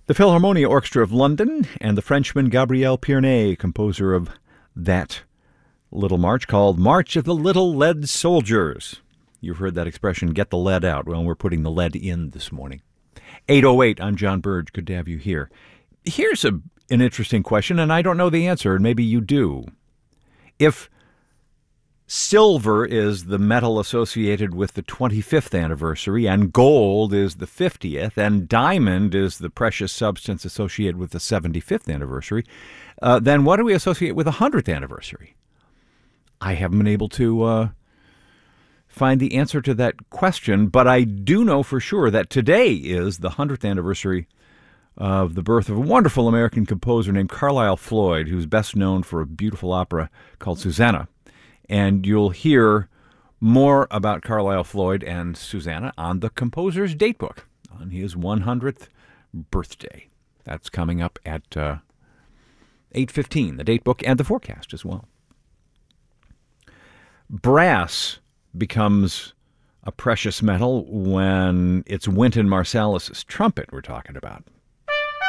The Philharmonia Orchestra of London and the Frenchman Gabriel Pierné, composer of that little march called March of the Little Lead Soldiers. You've heard that expression, get the lead out. Well, we're putting the lead in this morning. 8:08, I'm John Burge. Good to have you here. Here's an interesting question, and I don't know the answer, and maybe you do. If silver is the metal associated with the 25th anniversary, and gold is the 50th, and diamond is the precious substance associated with the 75th anniversary, then what do we associate with the 100th anniversary? I haven't been able to find the answer to that question, but I do know for sure that today is the 100th anniversary of the birth of a wonderful American composer named Carlisle Floyd, who's best known for a beautiful opera called Susanna. And you'll hear more about Carlisle Floyd and Susanna on the composer's datebook on his 100th birthday. That's coming up at 8:15, the datebook and the forecast as well. Brass becomes a precious metal when it's Wynton Marsalis's trumpet we're talking about.